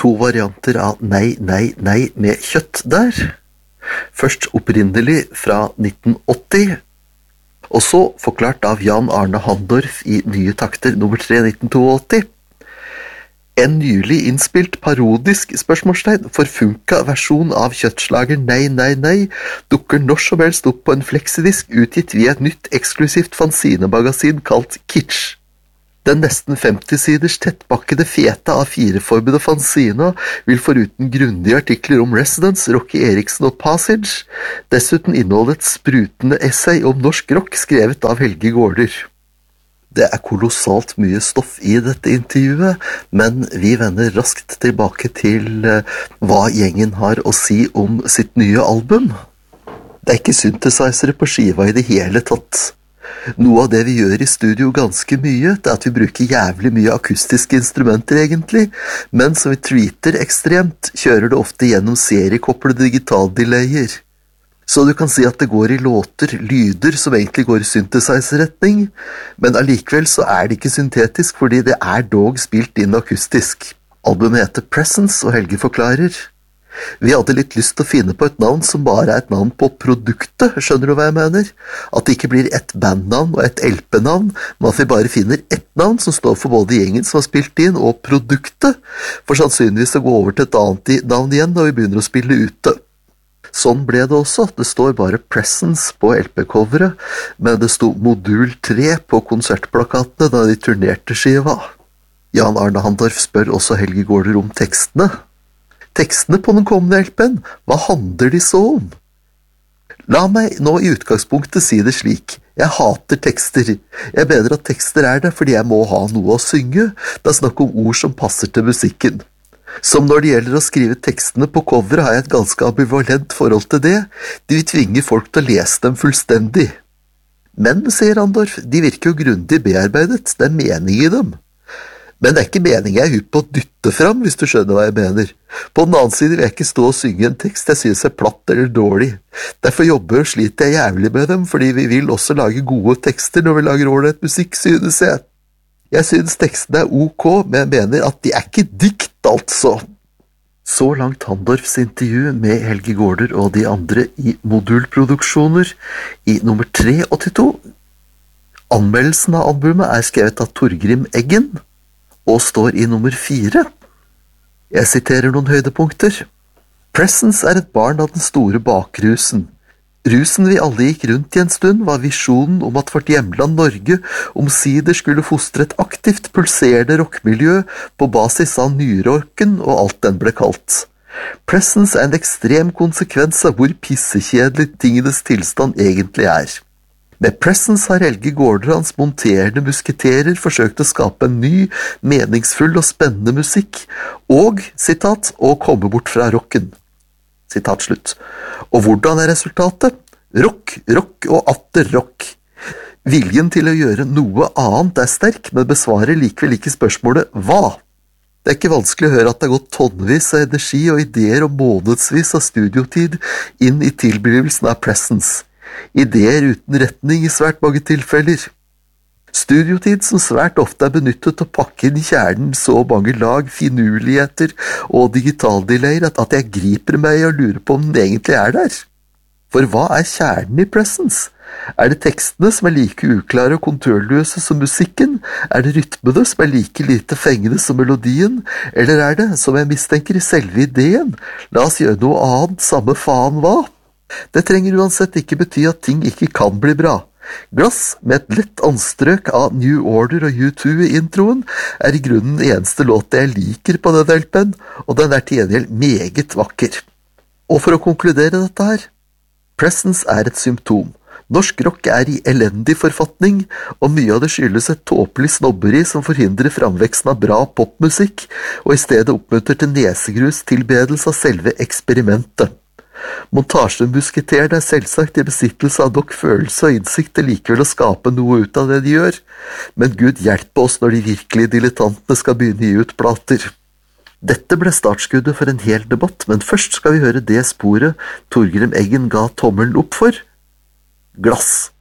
to varianter av Nei, nei, nei med kjøtt der. Først opprinnelig fra 1980, og så forklart av Jan Arne Handorf i Nye takter nummer 3 1982. En nylig innspilt parodisk spørsmålstegn forfunka versjon av kjøttslager Nei, nei, nei dukker når som helst opp på en fleksidisk utgitt via et nytt eksklusivt fanzinemagasin kalt Kitsch. Den nesten 50-siders tettpakkede feta av 4-forbede fanzina vil foruten grundige artikler om Residence, Rocky Eriksen og Passage, dessuten inneholde et sprutende essay om norsk rock skrevet av Helge Gårder. Det er kolossalt mye stoff i dette intervjuet, men vi vender raskt tilbake til hva gjengen har å si om sitt nye album. Det er ikke synthesizere på skiva i det hele tatt. Noe av det vi gjør i studio ganske mye, det er at vi bruker jævlig mye akustiske instrumenter egentlig, men som vi treater ekstremt, kjører det ofte gjennom seriekoppede digitaldelayer. Så du kan si at det går i låter, lyder som egentlig går i synthesizer-retning, men allikevel så er det ikke syntetisk fordi det er dog spilt inn akustisk. Albumet heter Presence, og Helge forklarer. Vi hadde litt lyst til å finne på et navn som bare er et navn på produktet, skjønner du hva jeg mener? At det ikke blir et bandnavn og et LP-navn, men at vi bare finner ett navn som står for både gjengen som har spilt inn og produktet, for sannsynligvis å gå over til et annet navn igjen når vi begynner å spille ute. Sånn ble det også, det står bare Presence på LP-coveret, men det sto Modul 3 på konsertplakatene da de turnerte skiva. Jan Arne Handorf spør også Helge Gårder om tekstene. Tekstene på den kommende LP-en, hva handler de så om? La meg nå i utgangspunktet si det slik, jeg hater tekster. Jeg mener at tekster er det fordi jeg må ha noe å synge, det er snakk om ord som passer til musikken. Som når det gjelder å skrive tekstene på coveret har jeg et ganske ambivalent forhold til det, de vil tvinge folk til å lese dem fullstendig. Men, sier Handorf, de virker jo grundig bearbeidet, det er mening i dem. Men det er ikke meningen jeg er hypp på å dytte fram, hvis du skjønner hva jeg mener. På den annen side vil jeg ikke stå og synge en tekst jeg synes er platt eller dårlig. Derfor jobber og sliter jeg jævlig med dem, fordi vi vil også lage gode tekster når vi lager ålreit musikk, synes jeg. Jeg synes tekstene er ok, men jeg mener at de er ikke dikt, altså. Så langt Handorfs intervju med Helge Gårder og de andre i modulproduksjoner i nummer 382. Anmeldelsen av albumet er skrevet av Torgrim Eggen, og står i nummer 4. Jeg siterer noen høydepunkter. Presence er et barn av den store bakrusen. Rusen vi alle gikk rundt i en stund var visjonen om at vårt hjemland Norge omsider skulle fostre et aktivt pulserende rockmiljø på basis av nyrocken og alt den ble kalt. Presence er en ekstrem konsekvens av hvor pissekjedelig tingenes tilstand egentlig er. Med Presence har Helge Gårder hans monterende musketerer forsøkt å skape en ny, meningsfull og spennende musikk, og, sitat, å komme bort fra rocken. Sitat slutt. Og hvordan er resultatet? Rock, rock og atter rock. Viljen til å gjøre noe annet er sterk, men besvarer likevel ikke spørsmålet hva? Det er ikke vanskelig å høre at det har gått tonnevis av energi og ideer og månedsvis av studiotid inn i tilblivelsen av Presence. Ideer uten retning i svært mange tilfeller. Studiotid som svært ofte er benyttet til å pakke inn i kjernen så mange lag finurligheter og digitaldelayer at jeg griper meg og lurer på om den egentlig er der. For hva er kjernen i Presence? Er det tekstene som er like uklare og konturløse som musikken? Er det rytmene som er like lite fengende som melodien? Eller er det, som jeg mistenker, i selve ideen? La oss gjøre noe annet, samme faen hva? Det trenger uansett ikke bety at ting ikke kan bli bra. Glass med et lett anstrøk av New Order og U2 i introen er i grunnen den eneste låta jeg liker på den LP-en, og den er til gjengjeld meget vakker. Og for å konkludere dette her, Presence er et symptom. Norsk rock er i elendig forfatning, og mye av det skyldes et tåpelig snobberi som forhindrer framveksten av bra popmusikk, og i stedet oppmuntrer til nesegrus tilbedelse av selve eksperimentet. Montasjemusketeren er selvsagt i besittelse av nok følelse og innsikt til likevel å skape noe ut av det de gjør, men Gud hjelpe oss når de virkelige dilettantene skal begynne å gi ut plater. Dette ble startskuddet for en hel debatt, men først skal vi høre det sporet Torgrim Eggen ga tommelen opp for. Glass.